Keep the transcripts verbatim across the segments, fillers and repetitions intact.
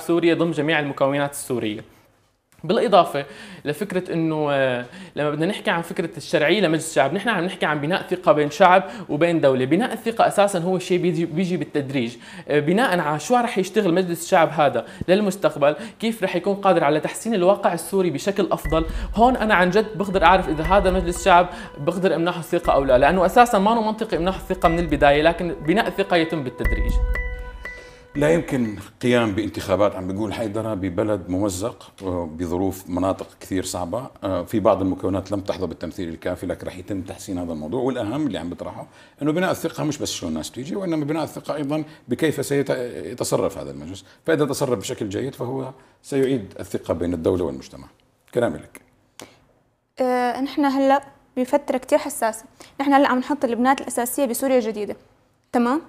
سوريا ضمن جميع المكونات السورية. بالإضافة لفكرة إنه لما بدنا نحكي عن فكرة الشرعية لمجلس الشعب، نحن عم نحكي عن بناء ثقة بين شعب وبين دولة. بناء الثقة أساساً هو شيء بيجي, بيجي بالتدريج، بناء على شو رح يشتغل مجلس الشعب هذا للمستقبل، كيف رح يكون قادر على تحسين الواقع السوري بشكل أفضل. هون أنا عن جد بقدر أعرف إذا هذا مجلس الشعب بقدر أمنحه الثقة أو لا، لأنه أساساً ما هو منطقي أمنحه الثقة من البداية، لكن بناء الثقة يتم بالتدريج. لا يمكن قيام بانتخابات، عم بيقول حيدرة، ببلد ممزق بظروف مناطق كثير صعبة، في بعض المكونات لم تحظى بالتمثيل الكافي، لكن رح يتم تحسين هذا الموضوع. والأهم اللي عم بيطرحه إنه بناء الثقة مش بس شلون الناس تيجي، وإنما بناء الثقة أيضا بكيف سيتصرف هذا المجلس، فإذا تصرف بشكل جيد فهو سيعيد الثقة بين الدولة والمجتمع. كلامي لك. أه نحن هلا بفترة كثير حساسة، نحن هلا عم نحط البنات الأساسية بسوريا جديدة، تمام؟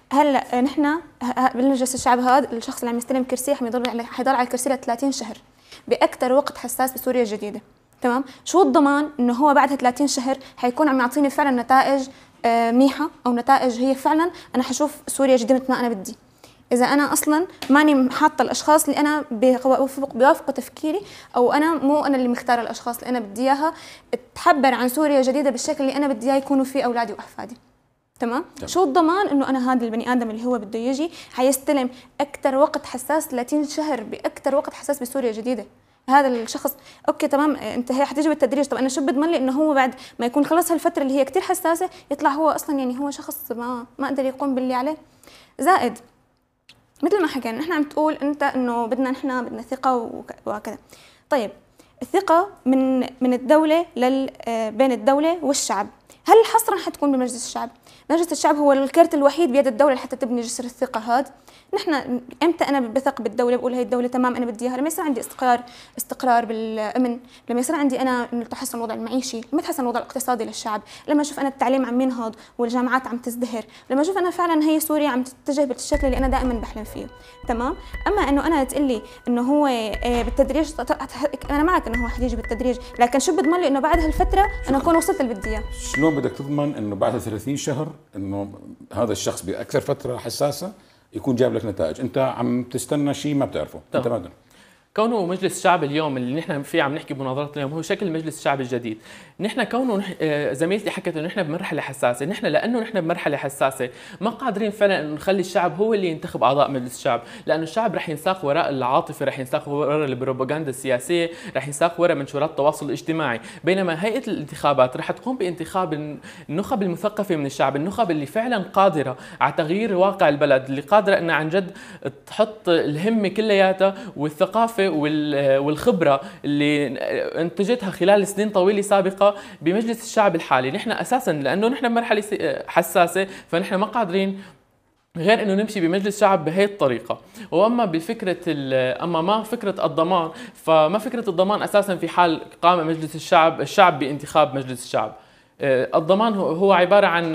هلا نحن بالمجلس الشعب هذا الشخص اللي عم يستلم كرسي حيضل على حيضل على الكرسي ل ثلاثين شهر باكثر وقت حساس بسوريا الجديده، تمام؟ شو الضمان انه هو بعد ثلاثين شهر حيكون عم يعطيني فعلا نتائج منيحه او نتائج هي فعلا انا حشوف سوريا جديده مثل ما انا بدي؟ اذا انا اصلا ماني حاطه الاشخاص اللي انا بيوافقوا تفكيري، او انا مو انا اللي مختاره الاشخاص اللي انا بدي اياها تعبر عن سوريا جديده بالشكل اللي انا بدي اياه يكونوا فيه اولادي واحفادي. تمام؟ شو الضمان انه انا هذا البني ادم اللي هو بده يجي حيستلم اكثر وقت حساس ثلاثين شهر باكثر وقت حساس بسوريا جديده؟ هذا الشخص اوكي تمام انت هي حتيجي بالتدريج، طب انا شو بضمن لي انه هو بعد ما يكون خلص هالفتره اللي هي كثير حساسه يطلع هو اصلا يعني هو شخص ما ما قدر يقوم باللي عليه؟ زائد مثل ما حكينا نحن عم تقول انت انه بدنا نحن بدنا ثقه وكذا. طيب الثقه من من الدوله لل بين الدوله والشعب، هل حصرا حتكون بمجلس الشعب؟ مجلس الشعب هو الكرت الوحيد بيد الدوله لحتى تبني جسر الثقه هذا. نحن امتى انا بثق بالدوله بقول هي الدوله تمام انا بدي اياها؟ لما يصير عندي استقرار استقرار بالامن، لما يصير عندي انا انه تحسن الوضع المعيشي، لما يتحسن الوضع الاقتصادي للشعب، لما اشوف انا التعليم عم ينهض والجامعات عم تزدهر، لما اشوف انا فعلا هي سوريا عم تتجه بالشكل اللي انا دائما بحلم فيه. تمام؟ اما انه انا تقول لي انه هو بالتدريج، انا معك انه هو حيجي بالتدريج، لكن شو بضمن لي انه بعد هالفتره انا اكون وصلت اللي بدي اياه؟ شلون بدك تضمن انه بعد ثلاثين شهر انه هذا الشخص باكثر فتره حساسه يكون جاب لك نتائج؟ انت عم تستنى شيء ما بتعرفه. انت ما كونه مجلس الشعب اليوم اللي نحن فيه عم نحكي بمناظرة اليوم هو شكل مجلس الشعب الجديد. نحن كونه نح... زميلتي حكت انه نحن بمرحله حساسه، نحن لانه نحن بمرحله حساسه ما قادرين فعلا انه نخلي الشعب هو اللي ينتخب اعضاء مجلس الشعب، لانه الشعب رح ينساق وراء العاطفه، رح ينساق وراء البروباغندا السياسيه، رح ينساق وراء منشورات التواصل الاجتماعي، بينما هيئه الانتخابات رح تقوم بانتخاب النخب المثقفه من الشعب، النخب اللي فعلا قادره على تغيير واقع البلد، اللي قادره انها عن جد تحط الهمه كلياتها والثقافه والخبره اللي انتجتها خلال سنين طويله سابقه بمجلس الشعب الحالي. نحن اساسا لانه نحن بمرحله حساسه فنحن ما قادرين غير انه نمشي بمجلس الشعب بهي الطريقه. واما بفكره اما ما فكره الضمان، فما فكره الضمان اساسا في حال قام مجلس الشعب الشعب بانتخاب مجلس الشعب. الضمان هو عبارة عن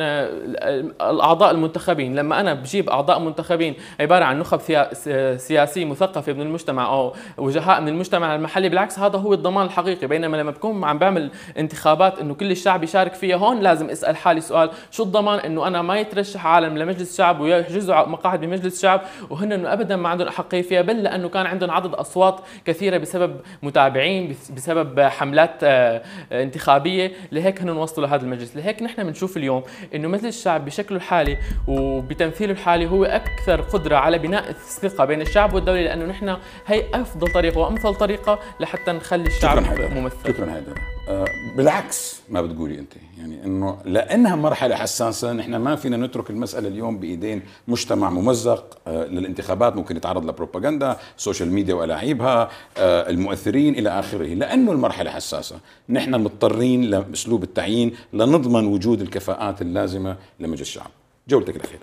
الأعضاء المنتخبين. لما أنا بجيب أعضاء منتخبين عبارة عن نخب سياسي مثقفة من المجتمع أو وجهاء من المجتمع المحلي، بالعكس هذا هو الضمان الحقيقي. بينما لما بكون عم بعمل انتخابات إنه كل الشعب يشارك فيها، هون لازم أسأل حالي سؤال: شو الضمان إنه أنا ما يترشح عالم لمجلس الشعب ويحجزوا مقاعد بمجلس الشعب وهن إنه أبدا ما عندهم أحقية فيها، بل لأنه كان عندهم عدد أصوات كثيرة بسبب متابعين، بسبب حملات انتخابية، لهيك هن وصلوا هذا المجلس. لهيك نحن بنشوف اليوم انه مجلس الشعب بشكله الحالي وبتمثيله الحالي هو اكثر قدره على بناء الثقه بين الشعب والدوله، لانه نحن هي افضل طريقه وامثل طريقه لحتى نخلي الشعب ممثل. شكرا حيدر. أه بالعكس ما بتقولي انت، يعني انه لانها مرحله حساسه نحن ما فينا نترك المساله اليوم بايدين مجتمع ممزق. أه للانتخابات ممكن يتعرض لبروباغندا، السوشيال ميديا والاعيبها، أه المؤثرين الى اخره. لانه المرحله حساسه نحن مضطرين لاسلوب التعيين لنضمن وجود الكفاءات اللازمه لمجلس الشعب. جولتك الاخيره.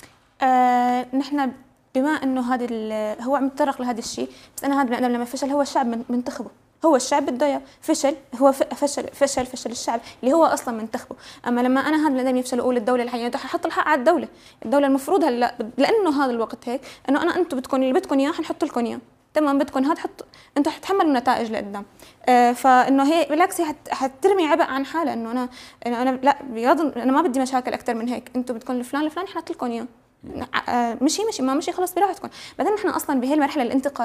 آه نحن بما انه هذا هو عم يتطرق لهذا الشيء، بس انا هذا لما فشل هو الشعب منتخبه، هو الشعب بده اياه، فشل هو فشل فشل فشل الشعب اللي هو اصلا منتخبه. اما لما انا هذا الذي يفشل اقول الدوله الحقيقيه بدي احط الحق على الدوله، الدوله المفروض هلا لانه هذا الوقت هيك انه انا انتم بدكم اللي بدكم اياه حنحط لكم اياه، تمام؟ بدكم هذا حط انتم حتحملوا النتائج لقدام. آه فانه هي بالعكس هي حترمي عبء عن حالها، انه انا انه انا لا بيض انا ما بدي مشاكل اكثر من هيك، انتم بدكم الفلان الفلان حنحط لكم اياه. آه مشي مشي ما مشي خلص براحتكم. بعدين نحن اصلا بهي المرحله الانتقاليه